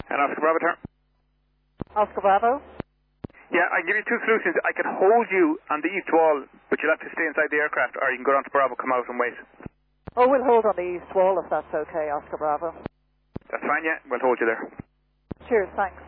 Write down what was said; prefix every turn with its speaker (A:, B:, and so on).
A: And Oscar Bravo turn.
B: Oscar Bravo.
A: Yeah, I can give you two solutions. I can hold you on the east wall, but you'll have to stay inside the aircraft, or you can go down to Bravo, come out and wait.
B: Oh, we'll hold on the east wall if that's okay, Oscar Bravo.
A: That's fine, yeah. We'll hold you there.
B: Cheers, thanks.